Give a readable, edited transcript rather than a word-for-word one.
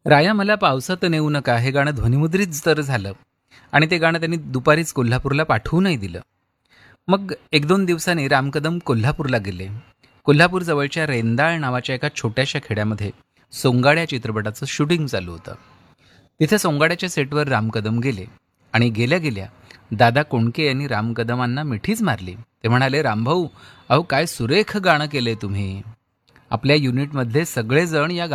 राया मला पावसात नेऊ नका हे गाणं ध्वनिमुद्रित तर झालं आणि ते गाणं त्यांनी दुपारीच कोल्हापूरला पाठवूनही दिलं. मग 1-2 दिवसांनी रामकदम कोल्हापूरला गेले. कोल्हापूर जवळच्या रेंदाळ नावाच्या एका छोट्याशा खेड्यामध्ये सोंगाड्या चित्रपटाचं शूटिंग चालू होतं. तिथे सोंगाड्याच्या सेटवर रामकदम गेले आणि गेल्या गेल्या दादा कोंडके यांनी रामकदमांना मिठीच मारली. ते म्हणाले, रामभाऊ, अहो काय सुरेख गाणं केलंय तुम्ही. आपल्या युनिटमधले सगळेजण या